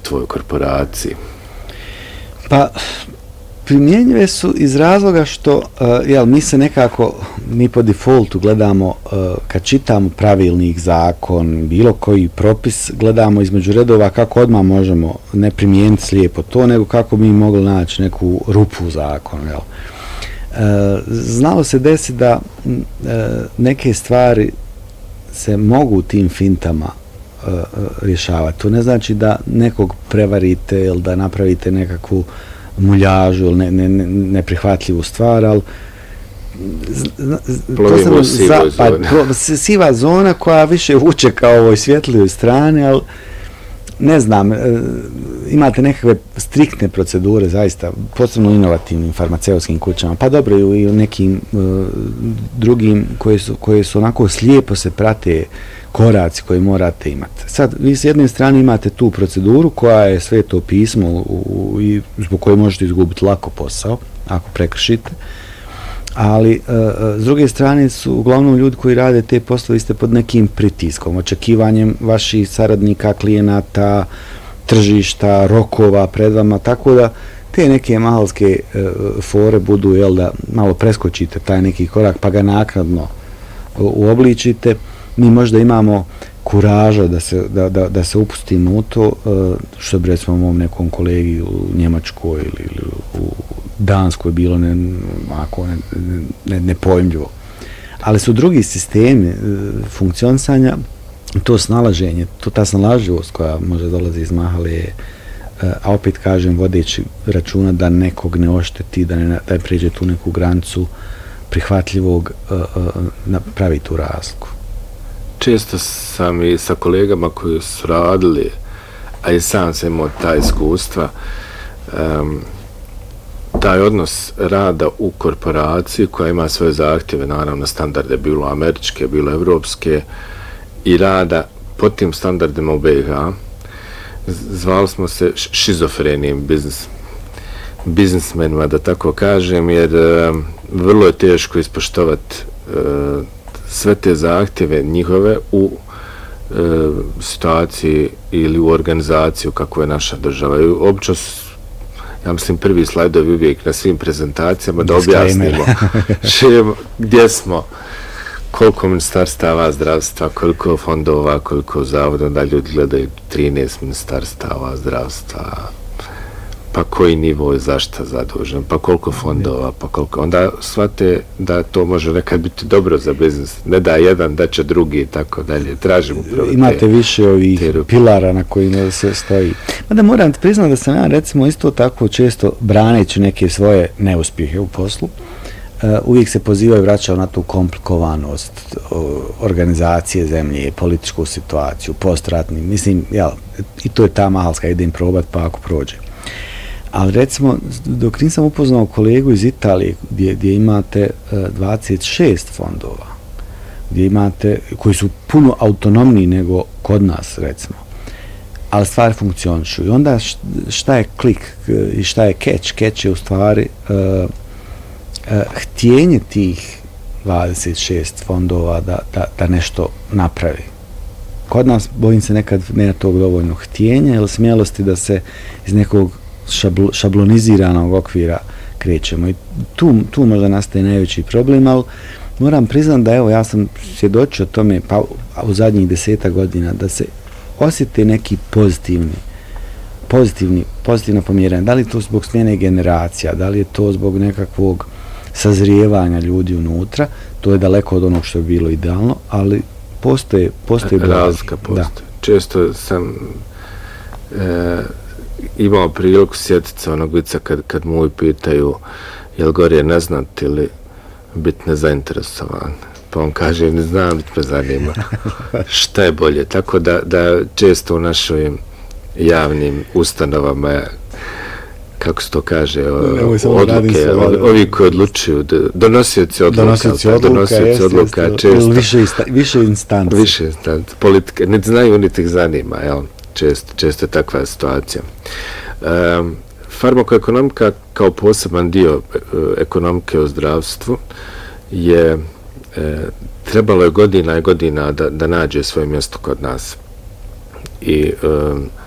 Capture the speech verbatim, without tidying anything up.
tvojoj korporaciji? Pa, primjenjive su iz razloga što, uh, jel, mi se nekako, mi po defaultu gledamo, uh, kad čitamo pravilnik, zakon, bilo koji propis, gledamo između redova kako odmah možemo ne primijeniti slijepo to, nego kako bi mogli naći neku rupu u zakonu, jel. Uh, znalo se desi da uh, neke stvari se mogu tim fintama uh, rješavati. To ne znači da nekog prevarite ili da napravite nekakvu muljažu ili ne, ne, ne, neprihvatljivu stvar, ali plovimo u sivoj pa, zoni. Pro, siva zona koja više vuče kao ovoj svjetlijoj strani, ali ne znam, e, imate nekakve striktne procedure, zaista, posebno inovativnim farmaceutskim kućama, pa dobro i u nekim e, drugim koje su, koje su onako slijepo se prate koraci koje morate imati. Sad, vi s jedne strane imate tu proceduru koja je sveto pismo u, u, i zbog koje možete izgubiti lako posao, ako prekršite, ali e, s druge strane su uglavnom ljudi koji rade te poslove ste pod nekim pritiskom, očekivanjem vaših saradnika, klijenata, tržišta, rokova pred vama, tako da te neke mahalske e, fore budu, jel, da malo preskočite taj neki korak pa ga naknadno uobličite. Mi možda imamo kuraža da se, da, da, da se upustimo u to, što bi recimo mom nekom kolegi u Njemačkoj ili, ili u Danskoj bilo ne, ako ne, ne, nepojmljivo. Ali su drugi sistemi funkcionisanja, to snalaženje, to ta snalažljivost koja može dolazi iz mahale, a opet kažem vodeći računa da nekog ne ošteti, da ne, da ne pređe tu neku granicu prihvatljivog, napravi tu razliku. Često sam i sa kolegama koji su radili, a i sam sam imao ta iskustva, um, taj odnos rada u korporaciji koja ima svoje zahtjeve, naravno standarde, bilo američke, bilo evropske, i rada po tim standardima u B i H. Zvali smo se šizofrenijim biznis, biznismenima, da tako kažem, jer um, vrlo je teško ispoštovati uh, sve te zahtjeve njihove u e, situaciji ili u organizaciju kako je naša država. I obično su, ja mislim, prvi slajdovi uvijek na svim prezentacijama da objasnimo šem, gdje smo, koliko ministarstava zdravstva, koliko fondova, koliko zavoda, da ljudi gledaju trinaest ministarstava zdravstva, pa koji nivo je zašta zadužen, pa koliko fondova, pa koliko... Onda shvate da to može nekad biti dobro za biznis. Ne da jedan, da će drugi i tako dalje. Tražimo upravo te... Imate više ovih pilara na kojima se stoji. Mada moram ti priznati da sam ja recimo isto tako često braneći neke svoje neuspjehe u poslu, uh, uvijek se pozivaju i vraćao na tu komplikovanost uh, organizacije zemlje, političku situaciju, postratni. Mislim, jel, i to je ta mahalska, idem probat pa ako prođe. Ali recimo, dok nisam upoznao kolegu iz Italije, gdje, gdje imate uh, dvadeset šest fondova, gdje imate, koji su puno autonomniji nego kod nas, recimo, ali stvari funkcionišu. I onda šta je klik i šta je catch? Catch je u stvari uh, uh, htjenje tih dvadeset šest fondova da, da, da nešto napravi. Kod nas, bojim se, nekad nema tog dovoljno htjenja ili smjelosti da se iz nekog šabl, šabloniziranog okvira krećemo. I tu, tu možda nastaje najveći problem, ali moram priznati da, evo, ja sam svjedočio tome pa u zadnjih deseta godina da se osjete neki pozitivni, pozitivni, pozitivno pomjeranje. Da li je to zbog smjene generacija, da li je to zbog nekakvog sazrijevanja ljudi unutra, to je daleko od onog što je bilo idealno, ali postoje, postoje razlika postoje. Da. Često sam e, imao priliku sjetiti se onog vica kad, kad mu pitaju jel gore ne znati ili biti nezainteresovan. Pa on kaže, ne znam, biti me zanima. Šta je bolje? Tako da, da često u našim javnim ustanovama, kako se to kaže, odluke, od, ovi koji odlučuju, donosioci odluka, donosioci odluka, donosioci odluka jest, često, više, insta, više instance. Više instance, politike, ne znaju, niti ih zanima, jel? Često, često je takva situacija. Um, farmakoekonomika kao poseban dio e, ekonomike u zdravstvu je e, trebalo je godina i godina da, da nađe svoje mjesto kod nas. I um,